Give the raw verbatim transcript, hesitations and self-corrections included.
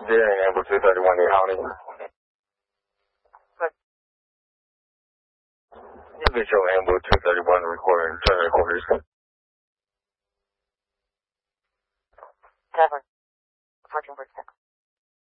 Daring Amber two thirty-one, New County. You can show Amber two thirty-one recording, turn recorders. Cover. fourteen forty-six.